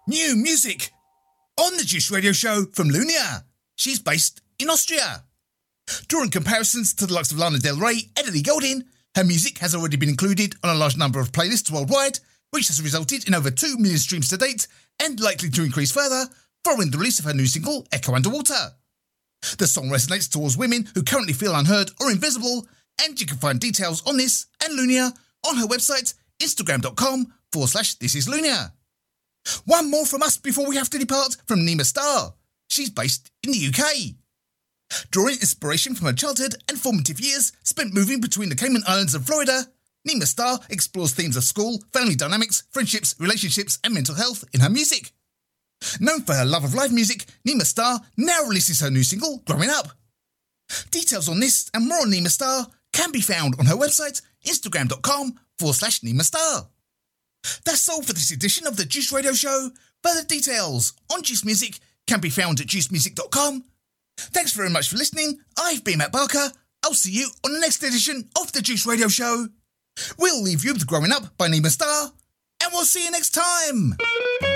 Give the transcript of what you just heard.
New music on the Juice Radio Show from Lunia. She's based in Austria. Drawing comparisons to the likes of Lana Del Rey and Ellie Goulding, her music has already been included on a large number of playlists worldwide, which has resulted in over 2 million streams to date and likely to increase further following the release of her new single, Echo Underwater. The song resonates towards women who currently feel unheard or invisible, and you can find details on this and Lunia on her website, instagram.com/thisislunia. One more from us before we have to depart from Nima Starr. She's based in the UK. Drawing inspiration from her childhood and formative years spent moving between the Cayman Islands and Florida, Nima Starr explores themes of school, family dynamics, friendships, relationships and mental health in her music. Known for her love of live music, Nima Starr now releases her new single, Growing Up. Details on this and more on Nima Starr can be found on her website, instagram.com/Nima Starr. That's all for this edition of the Juice Radio Show. Further details on Juice Music can be found at juicemusic.com. Thanks very much for listening. I've been Matt Barker. I'll see you on the next edition of the Juice Radio Show. We'll leave you with Growing Up by Nima Starr, and we'll see you next time.